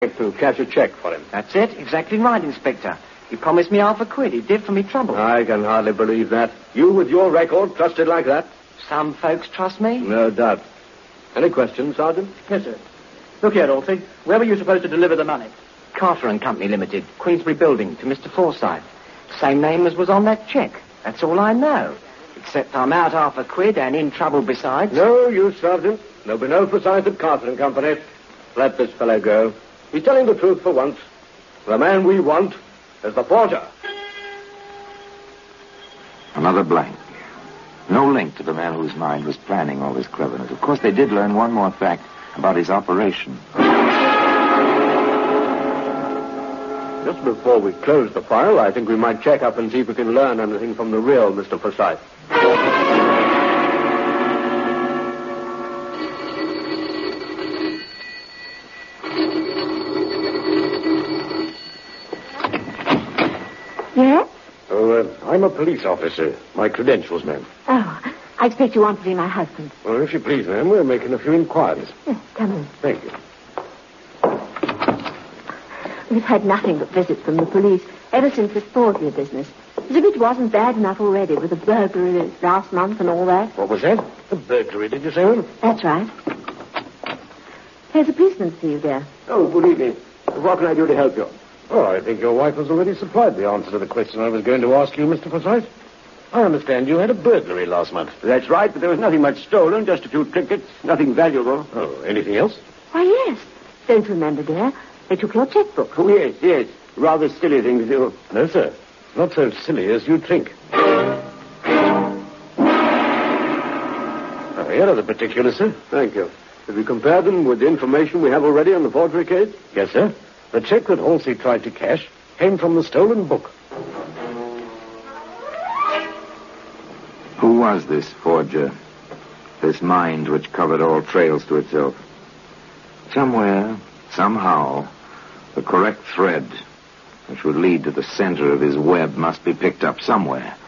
To cash a check for him. That's it. Exactly right, Inspector. He promised me £500. He did for me trouble. I can hardly believe that. You, with your record, trusted like that? Some folks trust me. No doubt. Any questions, Sergeant? Yes, sir. Look here, Alfie. Where were you supposed to deliver the money? Carter and Company Limited, Queensbury Building, to Mr. Forsyth. Same name as was on that cheque. That's all I know. Except I'm out £500 and in trouble besides. No use, Sergeant. There'll be no Forsyth at Carter and Company. Let this fellow go. He's telling the truth for once. The man we want is the forger. Another blank. No link to the man whose mind was planning all this cleverness. Of course, they did learn one more fact about his operation. Just before we close the file, I think we might check up and see if we can learn anything from the real Mr. Forsyth. Yes? I'm a police officer. My credentials, ma'am. Oh, I expect you want to be my husband. Well, if you please, ma'am, we're making a few inquiries. Yes, come in. Thank you. We've had nothing but visits from the police ever since this forgery business. As if it wasn't bad enough already with the burglary last month and all that. What was that? A burglary, did you say, ma'am? That's right. Here's a policeman to see you, dear. Oh, good evening. What can I do to help you? Oh, I think your wife has already supplied the answer to the question I was going to ask you, Mr. Forsyth. I understand you had a burglary last month. That's right, but there was nothing much stolen, just a few trinkets, nothing valuable. Oh, anything else? Why, yes. Don't you remember, dear? They took your checkbook. Oh, yes. Rather silly thing to do. No, sir. Not so silly as you'd think. Here are the particulars, sir. Thank you. Have you compared them with the information we have already on the forgery case? Yes, sir. The check that Halsey tried to cash came from the stolen book. Who was this forger? This mind which covered all trails to itself? Somewhere, somehow, the correct thread which would lead to the center of his web must be picked up somewhere.